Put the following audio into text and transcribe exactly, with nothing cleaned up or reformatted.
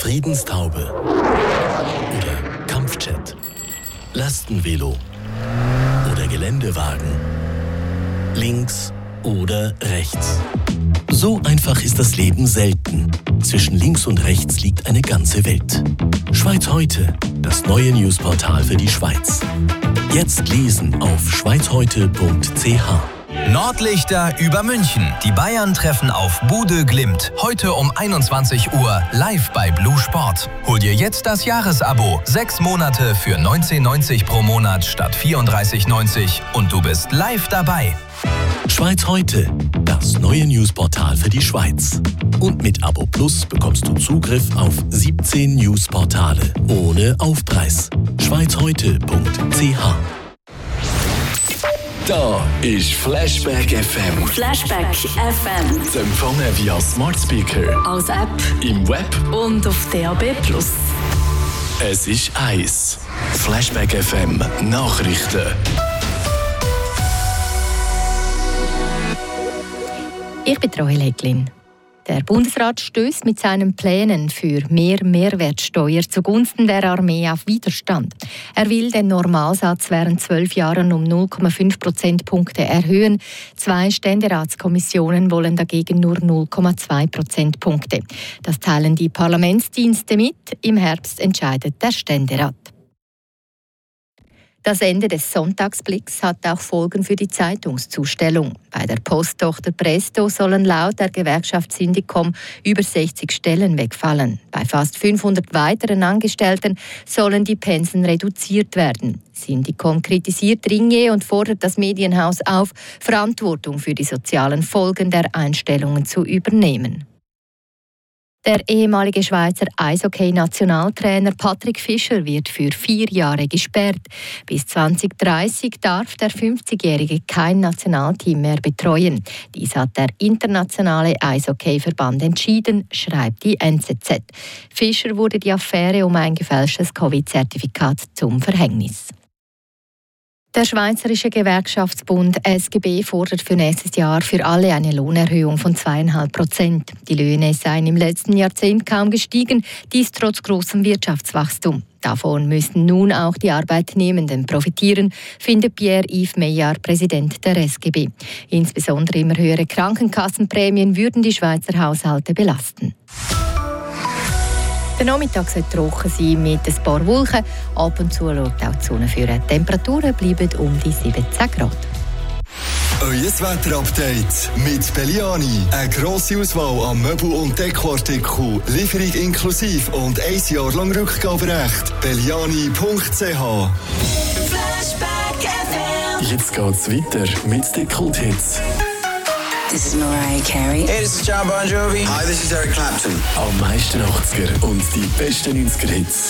Friedenstaube oder Kampfjet, Lastenvelo oder Geländewagen, links oder rechts. So einfach ist das Leben selten. Zwischen links und rechts liegt eine ganze Welt. Schweiz heute, das neue Newsportal für die Schweiz. Jetzt lesen auf schweizheute punkt c h. Nordlichter über München. Die Bayern treffen auf Bude Glimt. Heute um einundzwanzig Uhr live bei Blue Sport. Hol dir jetzt das Jahresabo. Sechs Monate für neunzehn neunzig pro Monat statt vierunddreißig neunzig und du bist live dabei. Schweiz heute, das neue Newsportal für die Schweiz. Und mit Abo Plus bekommst du Zugriff auf siebzehn Newsportale ohne Aufpreis. schweizheute punkt c h. Da ist Flashback F M. Flashback F M. Zu empfangen via Smart Speaker, als App, im Web und auf D A B plus. Es ist eins. Flashback F M Nachrichten. Ich bin Roy Leglin. Der Bundesrat stößt mit seinen Plänen für mehr Mehrwertsteuer zugunsten der Armee auf Widerstand. Er will den Normalsatz während zwölf Jahren um null Komma fünf Prozentpunkte erhöhen. Zwei Ständeratskommissionen wollen dagegen nur null Komma zwei Prozentpunkte. Das teilen die Parlamentsdienste mit. Im Herbst entscheidet der Ständerat. Das Ende des Sonntagsblicks hat auch Folgen für die Zeitungszustellung. Bei der Posttochter Presto sollen laut der Gewerkschaft Syndicom über sechzig Stellen wegfallen. Bei fast fünfhundert weiteren Angestellten sollen die Pensen reduziert werden. Syndicom kritisiert Ringier und fordert das Medienhaus auf, Verantwortung für die sozialen Folgen der Einstellungen zu übernehmen. Der ehemalige Schweizer Eishockey-Nationaltrainer Patrick Fischer wird für vier Jahre gesperrt. Bis zwanzig dreißig darf der fünfzigjährige kein Nationalteam mehr betreuen. Dies hat der internationale Eishockey-Verband entschieden, schreibt die N Z Z. Fischer wurde die Affäre um ein gefälschtes Covid-Zertifikat zum Verhängnis. Der Schweizerische Gewerkschaftsbund S G B fordert für nächstes Jahr für alle eine Lohnerhöhung von zwei Komma fünf Prozent. Die Löhne seien im letzten Jahrzehnt kaum gestiegen, dies trotz großem Wirtschaftswachstum. Davon müssten nun auch die Arbeitnehmenden profitieren, findet Pierre-Yves Meillard, Präsident der S G B. Insbesondere immer höhere Krankenkassenprämien würden die Schweizer Haushalte belasten. Der Nachmittag soll trocken sein mit ein paar Wolken. Ab und zu schaut auch die Sonne für. Die Temperaturen bleiben um die siebzehn Grad. Euer Wetterupdate mit Belliani. Eine grosse Auswahl an Möbel- und Dekoartikeln. Lieferung inklusive und ein Jahr lang Rückgaberecht. belliani punkt c h. Flashback F M. Jetzt geht's weiter mit den Kulthits. This is Mariah Carey. Hey, this is John Bon Jovi. Hi, this is Eric Clapton. Am meisten achtziger und die besten neunziger Hits.